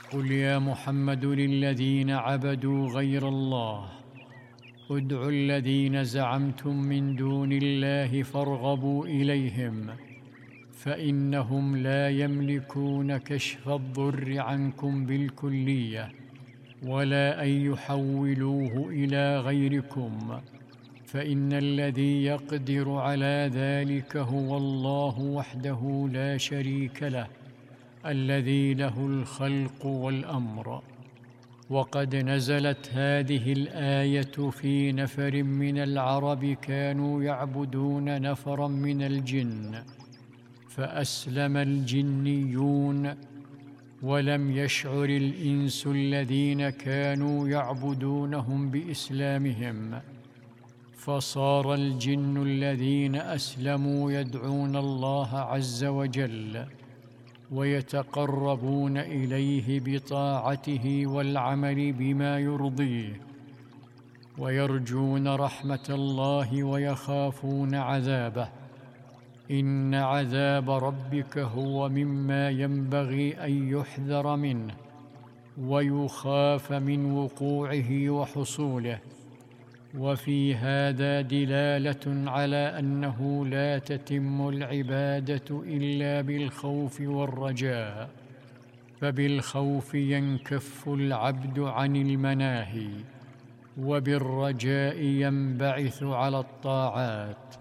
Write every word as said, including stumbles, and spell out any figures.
قل يا محمد للذين عبدوا غير الله: ادعوا الذين زعمتم من دون الله فارغبوا إليهم، فإنهم لا يملكون كشف الضر عنكم بالكلية، ولا أن يحولوه إلى غيركم، فإن الذي يقدر على ذلك هو الله وحده لا شريك له، الذي له الخلق والأمر. وقد نزلت هذه الآية في نفر من العرب كانوا يعبدون نفرا من الجن، فأسلم الجنيون، ولم يشعر الإنس الذين كانوا يعبدونهم بإسلامهم، فصار الجن الذين أسلموا يدعون الله عز وجل ويتقربون إليه بطاعته والعمل بما يرضيه، ويرجون رحمة الله ويخافون عذابه. إن عذاب ربك هو مما ينبغي أن يحذر منه ويخاف من وقوعه وحصوله. وفي هذا دلالة على أنه لا تتم العبادة إلا بالخوف والرجاء، فبالخوف ينكف العبد عن المناهي، وبالرجاء ينبعث على الطاعات.